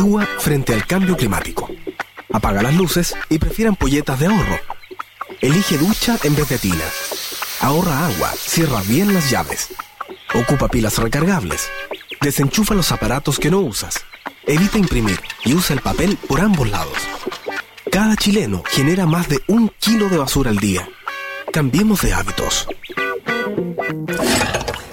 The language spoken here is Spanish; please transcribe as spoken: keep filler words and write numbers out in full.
Actúa frente al cambio climático. Apaga las luces y prefiere ampolletas de ahorro. Elige ducha en vez de tina. Ahorra agua, cierra bien las llaves. Ocupa pilas recargables. Desenchufa los aparatos que no usas. Evita imprimir y usa el papel por ambos lados. Cada chileno genera más de un kilo de basura al día. Cambiemos de hábitos.